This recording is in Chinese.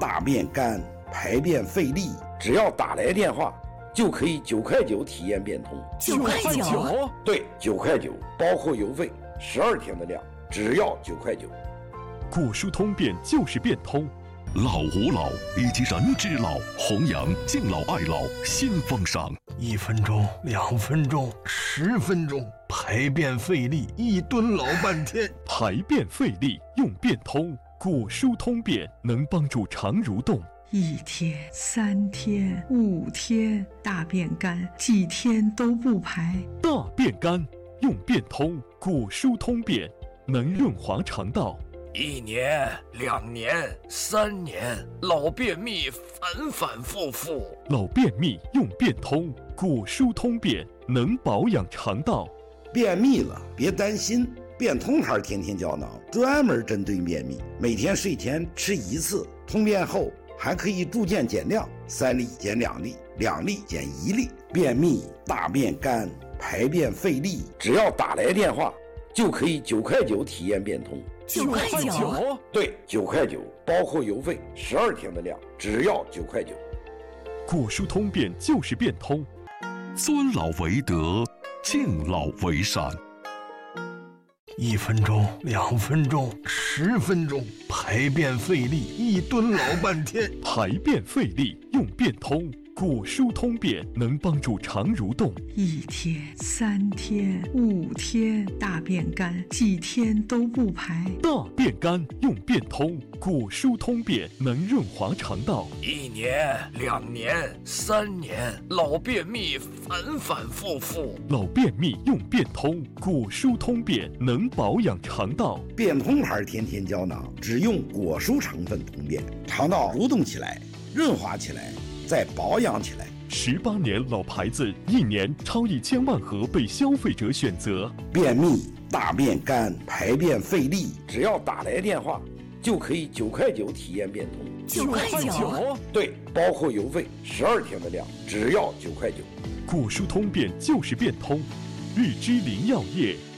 大便干，排便费力，只要打来电话，就可以9块9体验变通。 9块9？ 对，9块9，包括邮费，12天的量，只要9块9。 果蔬通便就是变通。 老吾老以及人之老，弘扬敬老爱老新风尚。 1分钟、2分钟、10分钟，排便费力，一蹲老半天。 排便费力用变通，果蔬通便能帮助肠蠕动。 1天、3天、5天，大便干，几天都不排。 大便干用变通，果蔬通便能润滑肠道。 1年、2年、3年，老便秘反反复复。 老便秘用变通，果蔬通便能保养肠道。 便秘了别担心，变通牌天天胶囊专门针对便秘，每天睡前吃1次，通便后还可以逐渐减量，3粒减2粒，2粒减1粒。便秘、大便干、排便费力，只要打来电话，就可以9块9体验变通。 9块9？ 对，9块9，包括邮费，12天的量，只要9块9。 果蔬通便就是变通。 尊老为德，敬老为善。 1分钟、2分钟、10分钟，排便费力，一蹲老半天。 排便费力用变通，果蔬通便能帮助肠蠕动。 1天、3天、5天，大便干，几天都不排。 大便干用变通，果蔬通便能润滑肠道。 1年、2年、3年，老便秘反反复复。 老便秘用变通，果蔬通便能保养肠道。 变通牌天天胶囊只用果蔬成分通便，肠道蠕动起来，润滑起来，再保养起来。 18年老牌子，1年超1000万盒被消费者选择。 便秘、大便干、排便费力，只要打来电话，就可以9块9体验变通。 9块9？ 对，包括邮费，12天的量，只要9块9。 果蔬通便就是变通，日之林药业